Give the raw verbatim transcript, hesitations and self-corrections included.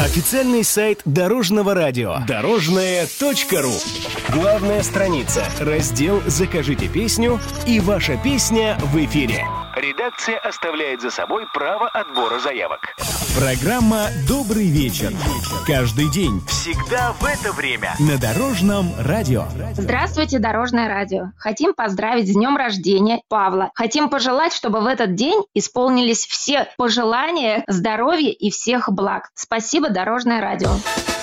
Официальный сайт Дорожного радио. Дорожное точка ру. Главная страница. Раздел «Закажите песню» и ваша песня в эфире. Редакция оставляет за собой право отбора заявок. Программа «Добрый вечер». Каждый день, всегда в это время. На Дорожном радио. Здравствуйте, Дорожное радио. Хотим поздравить с днем рождения Павла. Хотим пожелать, чтобы в этот день исполнились все пожелания здоровья и всех благ. Спасибо, Дорожное радио.